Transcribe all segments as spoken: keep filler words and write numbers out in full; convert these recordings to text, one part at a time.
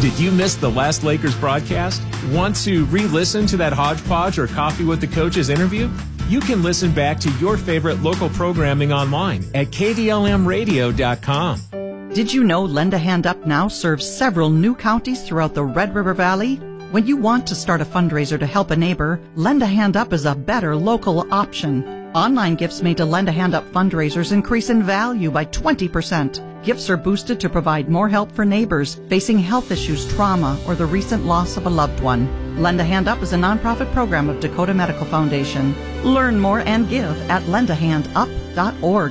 Did you miss the last Lakers broadcast? Want to re-listen to that hodgepodge or Coffee with the Coaches interview? You can listen back to your favorite local programming online at K D L M radio dot com. Did you know Lend a Hand Up now serves several new counties throughout the Red River Valley? When you want to start a fundraiser to help a neighbor, Lend a Hand Up is a better local option. Online gifts made to Lend a Hand Up fundraisers increase in value by twenty percent. Gifts are boosted to provide more help for neighbors facing health issues, trauma, or the recent loss of a loved one. Lend a Hand Up is a nonprofit program of Dakota Medical Foundation. Learn more and give at lend a hand up dot org.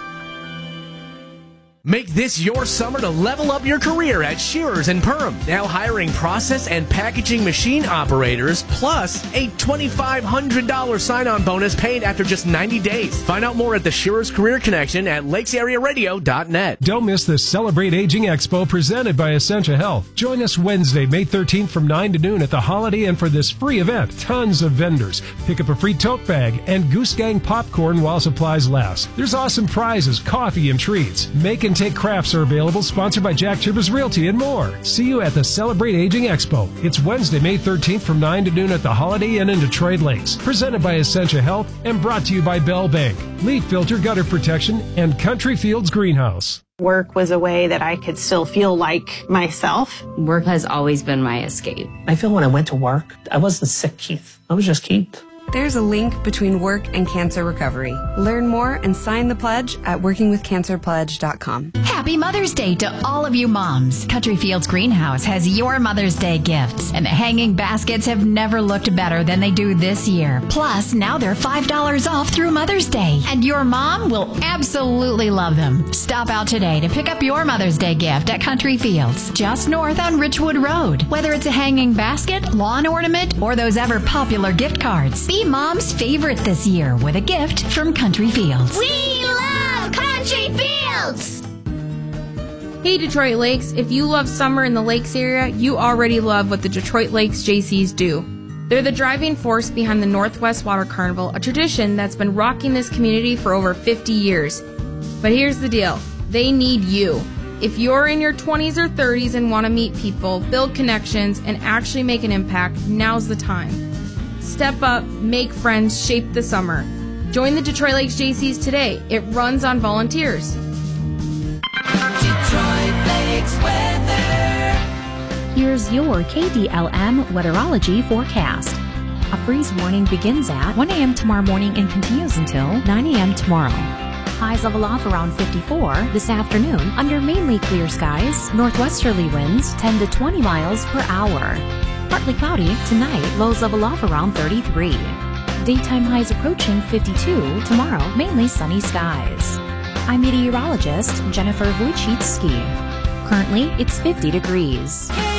Make this your summer to level up your career at Shearers and Perham. Now hiring process and packaging machine operators, plus a twenty-five hundred dollars sign-on bonus paid after just ninety days. Find out more at the Shearers Career Connection at lakes area radio dot net. Don't miss the Celebrate Aging Expo presented by Essentia Health. Join us Wednesday, May thirteenth from nine to noon at the Holiday Inn for this free event. Tons of vendors. Pick up a free tote bag and Goose Gang popcorn while supplies last. There's awesome prizes, coffee, and treats. Make and take crafts are available, sponsored by Jack Chibas Realty and more. See you at the Celebrate Aging Expo. It's Wednesday, May thirteenth from nine to noon at the Holiday Inn in Detroit Lakes. Presented by Essentia Health and brought to you by Bell Bank, Leaf Filter Gutter Protection, and Country Fields Greenhouse. Work was a way that I could still feel like myself. Work has always been my escape. I feel when I went to work, I wasn't sick, Keith. I was just Keith. There's a link between work and cancer recovery. Learn more and sign the pledge at working with cancer pledge dot com. Happy Mother's Day to all of you moms. Country Fields Greenhouse has your Mother's Day gifts, and the hanging baskets have never looked better than they do this year. Plus, now they're five dollars off through Mother's Day, and your mom will absolutely love them. Stop out today to pick up your Mother's Day gift at Country Fields, just north on Richwood Road. Whether it's a hanging basket, lawn ornament, or those ever popular gift cards, be Mom's favorite this year with a gift from Country Fields. We love Country Fields! Hey Detroit Lakes, if you love summer in the Lakes area, you already love what the Detroit Lakes J Cs do. They're the driving force behind the Northwest Water Carnival, a tradition that's been rocking this community for over fifty years. But here's the deal, they need you. If you're in your twenties or thirties and want to meet people, build connections, and actually make an impact, now's the time. Step up, make friends, shape the summer. Join the Detroit Lakes J Cs today. It runs on volunteers. Detroit Lakes weather. Here's your K D L M weatherology forecast. A freeze warning begins at one a.m. tomorrow morning and continues until nine a.m. tomorrow. Highs level off around fifty-four this afternoon under mainly clear skies, northwesterly winds ten to twenty miles per hour. Partly cloudy tonight, lows level off around thirty-three. Daytime highs approaching fifty-two, tomorrow mainly sunny skies. I'm meteorologist Jennifer Wojcicki. Currently, it's fifty degrees.